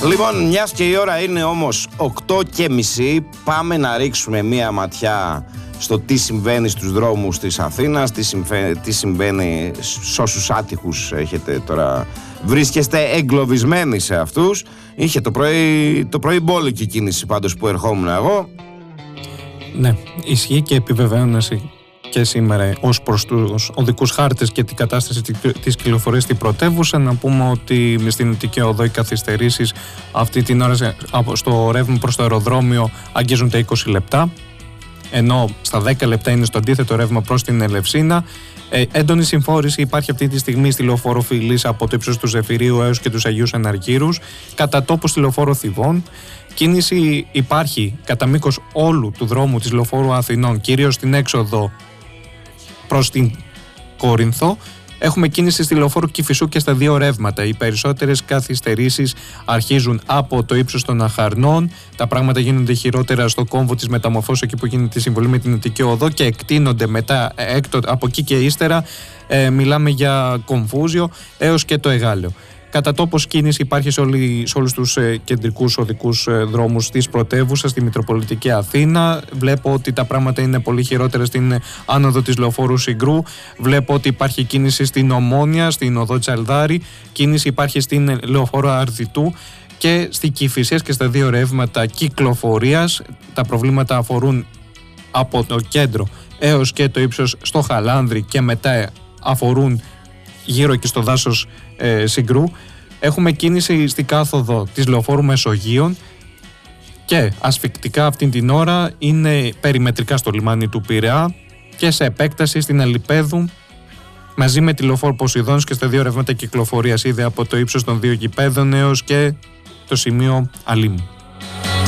Λοιπόν, μιας και η ώρα είναι όμως 8:30, πάμε να ρίξουμε μία ματιά στο τι συμβαίνει στους δρόμους της Αθήνας, τι συμβαίνει σε όσους άτυχους έχετε τώρα, βρίσκεστε εγκλωβισμένοι σε αυτούς. Είχε το πρωί μπόλικη κίνηση πάντως που ερχόμουν εγώ. Ναι, ισχύει και επιβεβαίωνε και σήμερα ως προς τους οδικούς χάρτες και την κατάσταση της κυκλοφορίας στην πρωτεύουσα. Να πούμε ότι στην Αττική Οδό οι καθυστερήσεις αυτή την ώρα στο ρεύμα προς το αεροδρόμιο αγγίζουν τα 20 λεπτά, ενώ στα 10 λεπτά είναι στο αντίθετο ρεύμα προς την Ελευσίνα. Έντονη συμφόρηση υπάρχει αυτή τη στιγμή στη λεωφόρο Φιλής από το ύψος του Ζεφυρίου έως και τους Αγίους Αναργύρους, κατά τόπου στη λεωφόρο Θηβών. Κίνηση υπάρχει κατά μήκος όλου του δρόμου της λεωφόρου Αθηνών, κυρίως στην έξοδο προς την Κόρινθο. Έχουμε κίνηση στη λεωφόρο Κηφισού και στα δύο ρεύματα. Οι περισσότερες καθυστερήσεις αρχίζουν από το ύψος των Αχαρνών. Τα πράγματα γίνονται χειρότερα στο κόμβο της Μεταμορφώσεως, εκεί που γίνεται η συμβολή με την Αττική Οδό, και εκτείνονται μετά από εκεί και ύστερα. Μιλάμε για Κομφούζιο έως και το Εγάλεο. Κατά τόπος κίνηση υπάρχει σε όλους τους κεντρικούς οδικούς δρόμους της πρωτεύουσας, στη Μητροπολιτική Αθήνα. Βλέπω ότι τα πράγματα είναι πολύ χειρότερα στην άνοδο της λεωφόρου Συγκρού. Βλέπω ότι υπάρχει κίνηση στην Ομόνια, στην οδό Τσαλδάρη. Κίνηση υπάρχει στην λεωφόρο Αρδιτού και στη Κηφισίας και στα δύο ρεύματα κυκλοφορίας. Τα προβλήματα αφορούν από το κέντρο έως και το ύψος στο Χαλάνδρη και μετά αφορούν γύρω και στο δάσος Συγκρού. Έχουμε κίνηση στη κάθοδο της λεωφόρου Μεσογείων και ασφυκτικά αυτήν την ώρα είναι περιμετρικά στο λιμάνι του Πειραιά και σε επέκταση στην Αλιπέδου μαζί με τη λεωφόρο Ποσειδώνης και στα δύο ρεύματα κυκλοφορίας, ήδη από το ύψος των δύο γηπέδων έως και το σημείο Αλήμου.